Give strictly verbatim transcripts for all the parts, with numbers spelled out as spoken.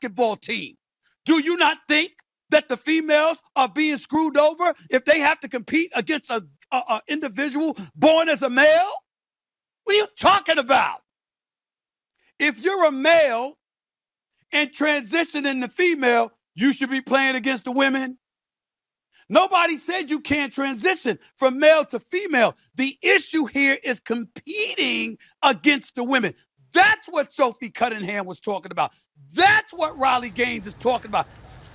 basketball team. Do you not think that the females are being screwed over if they have to compete against a, a, a individual born as a male? What are you talking about? If you're a male and transitioning to female, you should be playing against the women. Nobody said you can't transition from male to female. The issue here is competing against the women. That's what Sophie Cunningham was talking about. That's what Riley Gaines is talking about.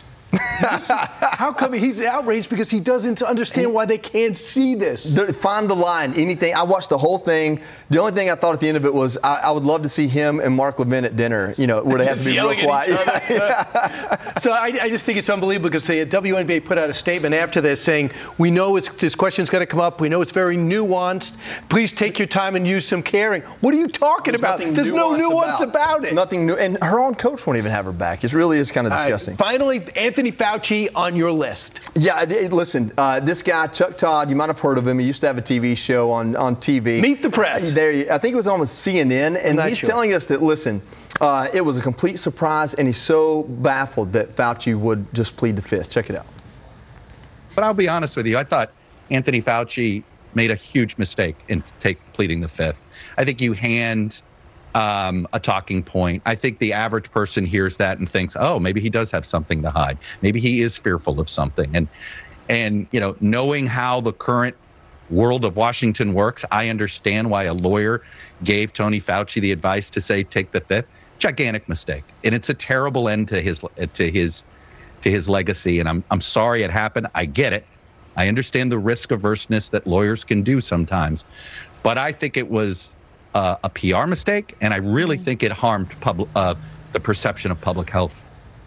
How come he's outraged? Because he doesn't understand why they can't see this. Find the line. Anything. I watched the whole thing. The only thing I thought at the end of it was I, I would love to see him and Mark Levin at dinner, you know, where they have to be real quiet. Yeah, yeah. So I, I just think it's unbelievable because the W N B A put out a statement after this saying, we know it's, this question's going to come up. We know it's very nuanced. Please take your time and use some caring. What are you talking There's about? There's no nuance about. about it. Nothing new. And her own coach won't even have her back. It really is kind of disgusting. Right, finally, Anthony Fauci on your list. Yeah, listen, uh, this guy, Chuck Todd, you might have heard of him. He used to have a T V show on, on T V. Meet the Press. Uh, there, I think it was on with C N N, and he's sure. telling us that, listen, uh, it was a complete surprise, and he's so baffled that Fauci would just plead the fifth. Check it out. But I'll be honest with you. I thought Anthony Fauci made a huge mistake in take, pleading the fifth. I think you hand um, a talking point. I think the average person hears that and thinks, oh, maybe he does have something to hide. Maybe he is fearful of something. And, and you know, knowing how the current world of Washington works, I understand why a lawyer gave Tony Fauci the advice to say, take the fifth. Gigantic mistake. And it's a terrible end to his, to his, to his legacy. And I'm, I'm sorry it happened. I get it. I understand the risk averseness that lawyers can do sometimes, but I think it was uh, a P R mistake, and I really think it harmed public, uh, the perception of public health.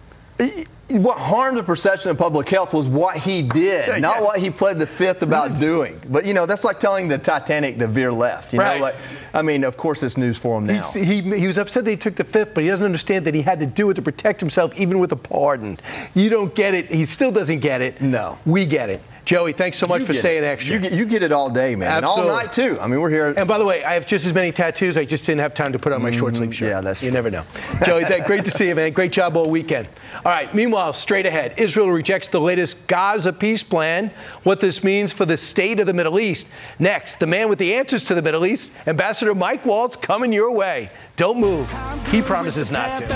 What harmed the perception of public health was what he did, yeah, not yeah. what he pled the fifth about doing. But, you know, that's like telling the Titanic to veer left. You right. know, like, I mean, of course, it's news for him now. He's, he, he was upset that he took the fifth, but he doesn't understand that he had to do it to protect himself, even with a pardon. You don't get it. He still doesn't get it. No. We get it. Joey, thanks so much you for staying it. extra. You get, you get it all day, man. Absolutely. And all night, too. I mean, we're here. And by the way, I have just as many tattoos. I just didn't have time to put on my mm, short sleeve shirt. Yeah, that's You never know. Joey, that, great to see you, man. Great job all weekend. All right, meanwhile, straight ahead, Israel rejects the latest Gaza peace plan, what this means for the state of the Middle East. Next, the man with the answers to the Middle East, Ambassador Mike Waltz, coming your way. Don't move. He promises not to.